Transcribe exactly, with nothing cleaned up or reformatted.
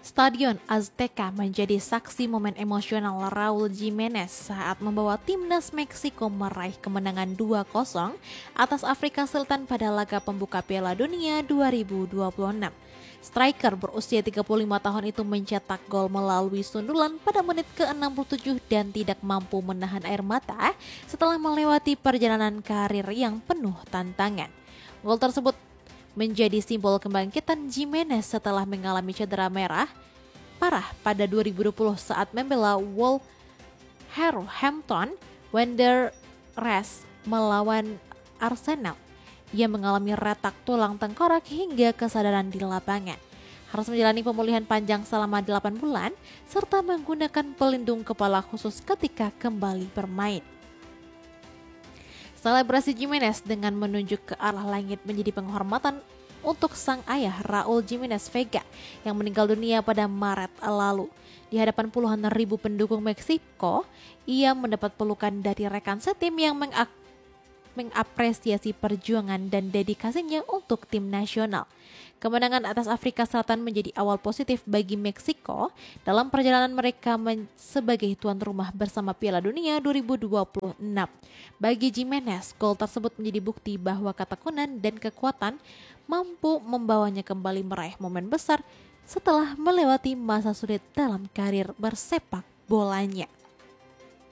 Stadion Azteca menjadi saksi momen emosional Raul Jimenez saat membawa timnas Meksiko meraih kemenangan dua kosong atas Afrika Selatan pada laga pembuka Piala Dunia dua ribu dua puluh enam. Striker berusia tiga puluh lima tahun itu mencetak gol melalui sundulan pada menit ke enam puluh tujuh dan tidak mampu menahan air mata setelah melewati perjalanan karir yang penuh tantangan. Gol tersebut menjadi simbol kebangkitan Jimenez setelah mengalami cedera merah parah pada dua ribu dua puluh saat membela Wolverhampton Wanderers melawan Arsenal. Ia mengalami retak tulang tengkorak hingga kesadaran di lapangan. Harus menjalani pemulihan panjang selama delapan bulan serta menggunakan pelindung kepala khusus ketika kembali bermain. Selebrasi Jimenez dengan menunjuk ke arah langit menjadi penghormatan untuk sang ayah Raul Jimenez Vega yang meninggal dunia pada Maret lalu. Di hadapan puluhan ribu pendukung Meksiko, ia mendapat pelukan dari rekan setim yang mengak mengapresiasi perjuangan dan dedikasinya untuk tim nasional. Kemenangan atas Afrika Selatan menjadi awal positif bagi Meksiko dalam perjalanan mereka sebagai tuan rumah bersama Piala Dunia dua ribu dua puluh enam. Bagi Jimenez, gol tersebut menjadi bukti bahwa ketekunan dan kekuatan mampu membawanya kembali meraih momen besar setelah melewati masa sulit dalam karir bersepak bolanya.